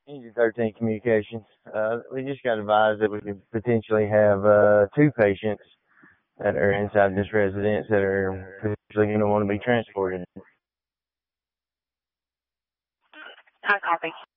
Engine 13 Communications. We just got advised that we could potentially have 2 patients that are inside this residence that are potentially going to want to be transported. I copy.